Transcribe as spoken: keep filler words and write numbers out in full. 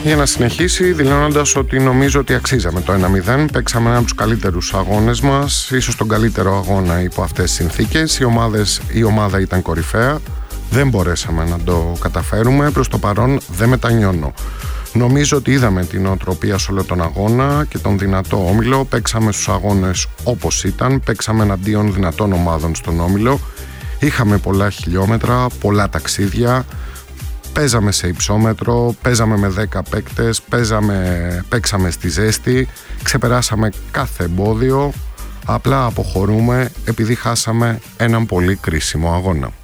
για να συνεχίσει δηλώνοντας ότι νομίζω ότι αξίζαμε το ένα μηδέν. Παίξαμε έναν από τους καλύτερους αγώνες μας, ίσως τον καλύτερο αγώνα υπό αυτές τις συνθήκες. Οι ομάδες, η ομάδα ήταν κορυφαία, δεν μπορέσαμε να το καταφέρουμε. Προς το παρόν δεν μετανιώνω. Νομίζω ότι είδαμε την νοοτροπία σε όλο τον αγώνα και τον δυνατό όμιλο. Παίξαμε στους αγώνες όπως ήταν, παίξαμε εναντίον δυνατών ομάδων στον όμιλο. Είχαμε πολλά χιλιόμετρα, πολλά ταξίδια. Παίζαμε σε υψόμετρο, παίζαμε με δέκα παίκτες, παίζαμε, παίξαμε στη ζέστη, ξεπεράσαμε κάθε εμπόδιο, απλά αποχωρούμε επειδή χάσαμε έναν πολύ κρίσιμο αγώνα.